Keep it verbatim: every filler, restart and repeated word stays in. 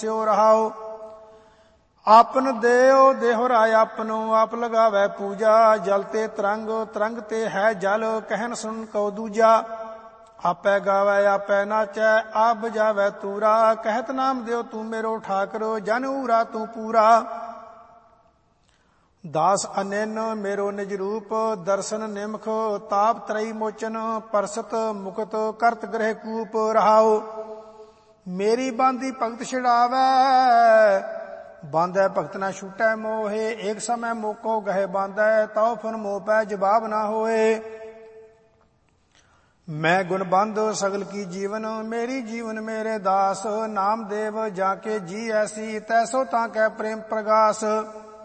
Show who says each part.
Speaker 1: ਸਿਓ ਰਹਾਓ। ਆਪਨ ਦੇਉ ਦੇਹੁ ਰਾਇ ਆਪਨੋ, ਆਪ ਲਗਾਵੈ ਪੂਜਾ। ਜਲ ਤੇ ਤਰੰਗ ਤਰੰਗ ਤੇ ਹੈ ਜਲ, ਕਹਿਨ ਸੁਨ ਕਉ ਦੂਜਾ। ਆਪੈ ਗਾਵੈ ਆਪੈ ਨਾਚੈ, ਆਪ ਬਜਾਵੈ ਤੂਰਾ। ਕਹਿਤ ਨਾਮ ਦਿਓ ਤੂੰ ਮੇਰੋ ਠਾਕਰ, ਜਨ ਊਰਾ ਤੂੰ ਪੂਰਾ। ਦਾਸ ਅਨਿਨ ਮੇਰੋ ਨਿਜ ਰੂਪ, ਦਰਸ਼ਨ ਨਿਮਖ ਤਾਪ ਤਰਈ ਮੋਚਨ। ਪਰਸਤ ਮੁਕਤ ਕਰਤ ਗ੍ਰਹਿ ਕੂਪ ਰਹਾਓ। ਮੇਰੀ ਬਾਂਦੀ ਭਗਤ ਛਿੜਾਵੈ, ਬਾਂਧੈ ਭਗਤ ਨਾ ਛੂਟੈ ਮੋਹੇ। ਏਕ ਸਮੈ ਮੋਕੋ ਗਹਿ ਬਾਂਧੈ, ਤਉ ਫਨ ਮੋਹ ਪੈ ਜਵਾਬ ਨਾ ਹੋਏ। ਮੈਂ ਗੁਣ ਬੰਧ ਸਗਲ ਕੀ ਜੀਵਨ, ਮੇਰੀ ਜੀਵਨ ਮੇਰੇ ਦਾਸ। ਨਾਮ ਦੇਵ ਜਾ ਕੇ ਜੀ ਐਸੀ, ਤੈਸੋ ਤਾਂ ਕੈ ਪ੍ਰੇਮ ਪ੍ਰਗਾਸ।